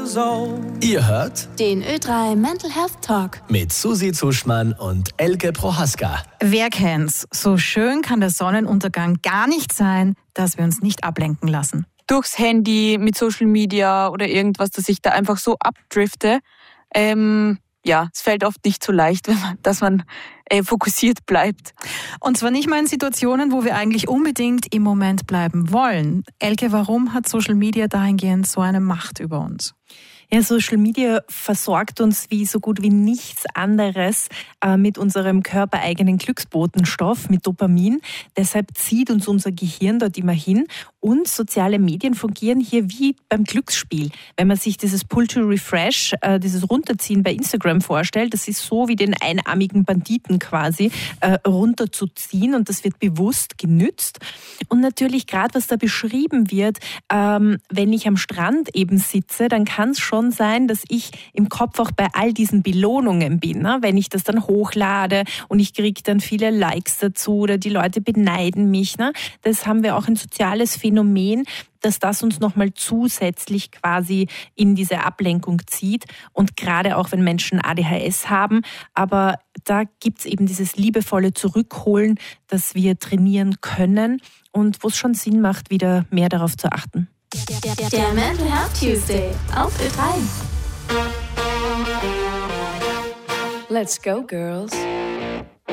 years old. Ihr hört den Ö3 Mental Health Talk mit Susi Zuschmann und Elke Prohaska. Wer kennt's? So schön kann der Sonnenuntergang gar nicht sein, dass wir uns nicht ablenken lassen. Durchs Handy, mit Social Media oder irgendwas, dass ich da einfach so abdrifte. Es fällt oft nicht so leicht, dass man fokussiert bleibt. Und zwar nicht mal in Situationen, wo wir eigentlich unbedingt im Moment bleiben wollen. Elke, warum hat Social Media dahingehend so eine Macht über uns? Ja, Social Media versorgt uns wie so gut wie nichts anderes mit unserem körpereigenen Glücksbotenstoff, mit Dopamin. Deshalb zieht uns unser Gehirn dort immer hin. Und soziale Medien fungieren hier wie beim Glücksspiel. Wenn man sich dieses Pull to Refresh, dieses Runterziehen bei Instagram vorstellt, das ist so wie den einarmigen Banditen quasi runterzuziehen, und das wird bewusst genützt. Und natürlich gerade, was da beschrieben wird, wenn ich am Strand eben sitze, dann kann es schon sein, dass ich im Kopf auch bei all diesen Belohnungen bin, ne? Wenn ich das dann hochlade und ich kriege dann viele Likes dazu oder die Leute beneiden mich. Ne? Das haben wir auch ein soziales Phänomen, dass das uns nochmal zusätzlich quasi in diese Ablenkung zieht. Und gerade auch, wenn Menschen ADHS haben. Aber da gibt es eben dieses liebevolle Zurückholen, das wir trainieren können und wo es schon Sinn macht, wieder mehr darauf zu achten. Der Mental Health Tuesday auf Ö3. Let's go, girls.